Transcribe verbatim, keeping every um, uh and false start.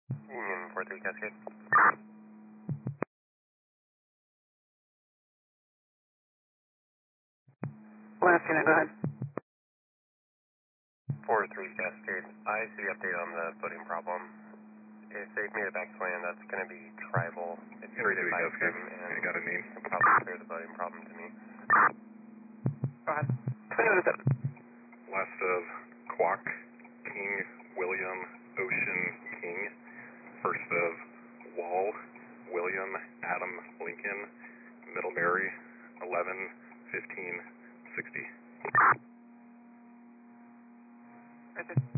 Union four three Cascade. Last unit, go ahead. four three Cascade. I see the update on the voting problem. If they've made it back to land, that's going to be tribal. It's treated by them, and you got a name? can probably clear the voting problem to me. Go ahead. twenty-one oh seven. Last of Quack, King, William, Ocean, King. First of Wall, William, Adam, Lincoln. Middle Mary, eleven, fifteen, sixty. Right there.